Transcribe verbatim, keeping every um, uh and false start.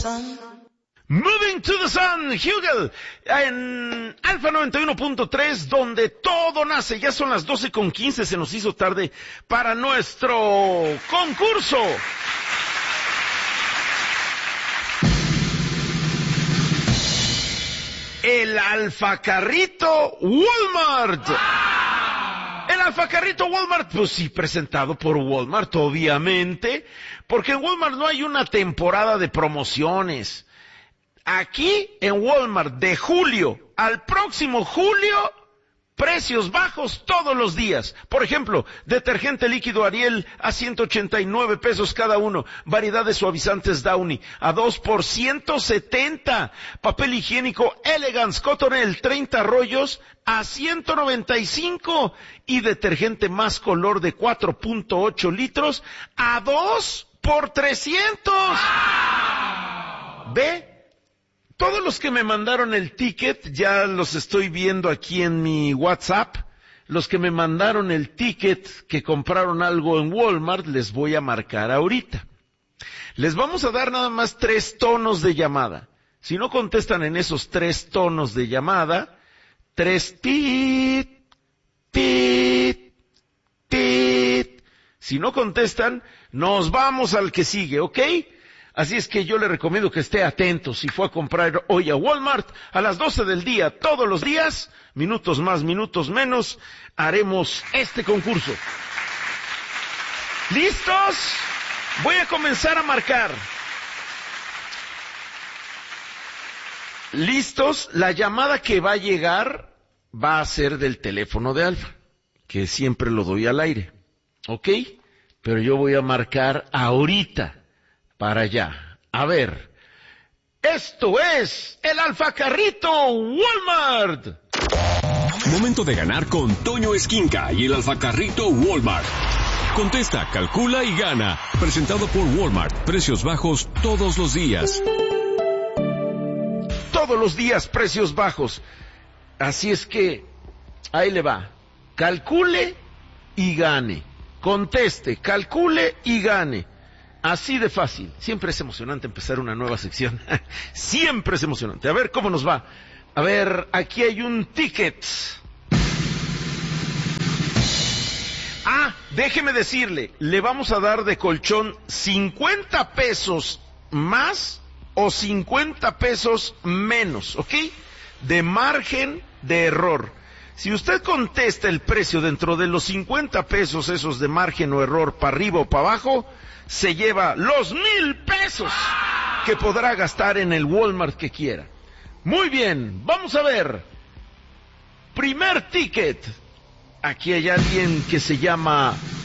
sun. Moving to the Sun, Hugel, en Alfa noventa y uno punto tres, donde todo nace. Ya son las doce con quince, se nos hizo tarde para nuestro concurso. El Alfacarrito Walmart. El Alfacarrito Walmart, pues sí, presentado por Walmart, obviamente, porque en Walmart no hay una temporada de promociones. Aquí en Walmart, de julio al próximo julio, precios bajos todos los días. Por ejemplo, detergente líquido Ariel a ciento ochenta y nueve pesos cada uno. Variedad de suavizantes Downy a dos por ciento setenta. Papel higiénico Elegance Cottonelle treinta rollos a ciento noventa y cinco. Y detergente Más Color de cuatro punto ocho litros a dos por trescientos. ¿Ve? Todos los que me mandaron el ticket, ya los estoy viendo aquí en mi WhatsApp. Los que me mandaron el ticket, que compraron algo en Walmart, les voy a marcar ahorita. Les vamos a dar nada más tres tonos de llamada. Si no contestan en esos tres tonos de llamada, tres tit, tit, tit. Si no contestan, nos vamos al que sigue, ¿ok? Así es que yo le recomiendo que esté atento. Si fue a comprar hoy a Walmart, a las doce del día, todos los días, minutos más, minutos menos, haremos este concurso. ¿Listos? Voy a comenzar a marcar. ¿Listos? La llamada que va a llegar va a ser del teléfono de Alfa, que siempre lo doy al aire. ¿Ok? Pero yo voy a marcar ahorita. Para allá. A ver. Esto es el Alfacarrito Walmart. Momento de ganar con Toño Esquinca y el Alfacarrito Walmart. Contesta, calcula y gana. Presentado por Walmart. Precios bajos todos los días. Todos los días precios bajos. Así es que, ahí le va. Calcule y gane. Conteste, calcule y gane. Así de fácil. Siempre es emocionante empezar una nueva sección. Siempre es emocionante. A ver cómo nos va. A ver, aquí hay un ticket. Ah, déjeme decirle, le vamos a dar de colchón cincuenta pesos más o cincuenta pesos menos, ¿ok? De margen de error. Si usted contesta el precio dentro de los cincuenta pesos esos de margen o error para arriba o para abajo, se lleva los mil pesos que podrá gastar en el Walmart que quiera. Muy bien, vamos a ver. Primer ticket. Aquí hay alguien que se llama